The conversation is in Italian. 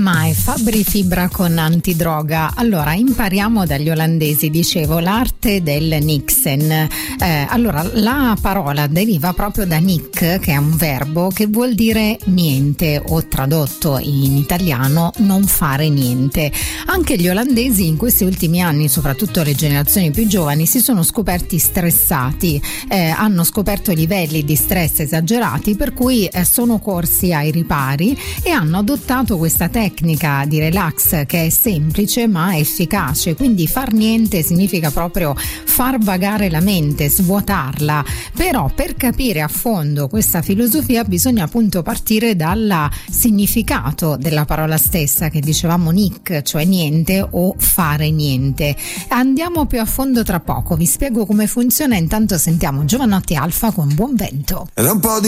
Mai, Fabri Fibra con Antidroga. Allora, impariamo dagli olandesi, dicevo, l'arte del niksen. Allora, la parola deriva proprio da nik, che è un verbo che vuol dire niente, o tradotto in italiano non fare niente. Anche gli olandesi in questi ultimi anni, soprattutto le generazioni più giovani, si sono scoperti stressati, hanno scoperto livelli di stress esagerati, per cui sono corsi ai ripari e hanno adottato questa tecnica di relax che è semplice ma efficace. Quindi far niente significa proprio far vagare la mente, svuotarla. Però per capire a fondo questa filosofia bisogna appunto partire dal significato della parola stessa, che dicevamo nik, cioè niente o fare niente. Andiamo più a fondo tra poco, vi spiego come funziona. Intanto sentiamo Giovanotti Alfa con Buon Vento. Era un po' di